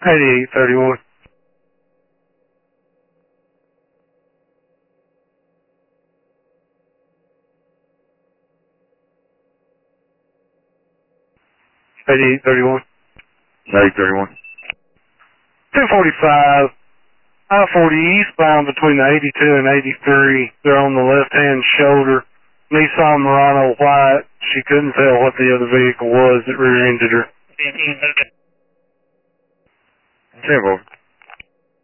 8831. $8831. 8831. 245. I-40 eastbound between the 82 and 83. They're on the left-hand shoulder. Nissan Murano white. She couldn't tell what the other vehicle was that rear-ended her. 10-4.